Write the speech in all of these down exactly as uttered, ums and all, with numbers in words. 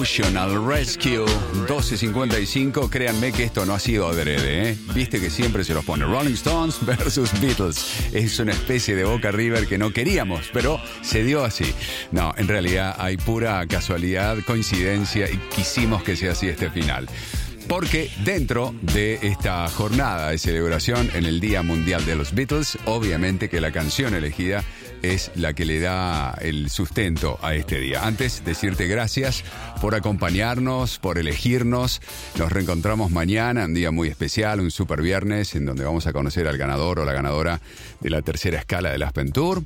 Emotional Rescue, doce cincuenta y cinco. Créanme que esto no ha sido adrede, ¿eh? Viste que siempre se los pone Rolling Stones versus Beatles. Es una especie de Boca River que no queríamos, pero se dio así. No, en realidad hay pura casualidad, coincidencia, y quisimos que sea así este final. Porque dentro de esta jornada de celebración en el Día Mundial de los Beatles, obviamente que la canción elegida es la que le da el sustento a este día. Antes, decirte gracias por acompañarnos, por elegirnos. Nos reencontramos mañana, un día muy especial, un super viernes, en donde vamos a conocer al ganador o la ganadora de la tercera escala del Aspen Tour.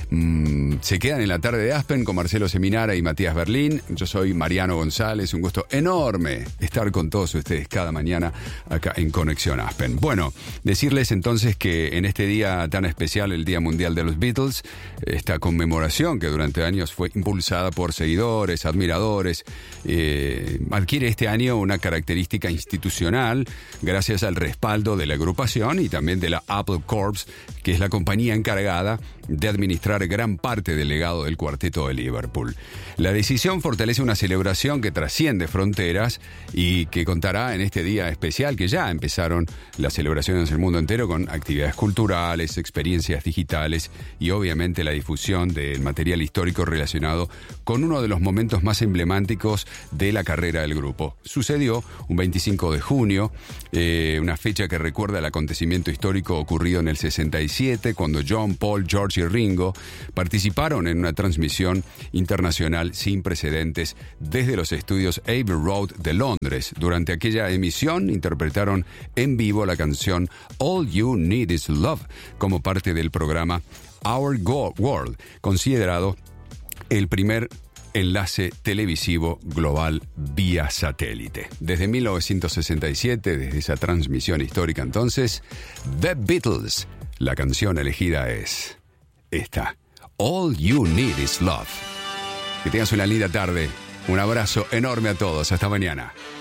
Mm, se quedan en la tarde de Aspen con Marcelo Seminara y Matías Berlín. Yo soy Mariano González. Un gusto enorme estar con todos ustedes cada mañana acá en Conexión Aspen. Bueno, decirles entonces que en este día tan especial, el Día Mundial de los Beatles, esta conmemoración que durante años fue impulsada por seguidores, admiradores, eh, adquiere este año una característica institucional gracias al respaldo de la agrupación y también de la Apple Corps, que es la compañía encargada de administrar gran parte del legado del cuarteto de Liverpool. La decisión fortalece una celebración que trasciende fronteras y que contará en este día especial, que ya empezaron las celebraciones en el mundo entero con actividades culturales, experiencias digitales y obviamente la difusión del material histórico relacionado con uno de los momentos más emblemáticos de la carrera del grupo. Sucedió un veinticinco de junio, eh, una fecha que recuerda el acontecimiento histórico ocurrido en el sesenta y siete, cuando John, Paul, George y Ringo participaron en una transmisión internacional sin precedentes desde los estudios Abbey Road de Londres. Durante aquella emisión interpretaron en vivo la canción All You Need Is Love como parte del programa Our World, considerado el primer enlace televisivo global vía satélite. Desde mil novecientos sesenta y siete, desde esa transmisión histórica entonces, The Beatles, la canción elegida es esta, All You Need Is Love. Que tengas una linda tarde. Un abrazo enorme a todos. Hasta mañana.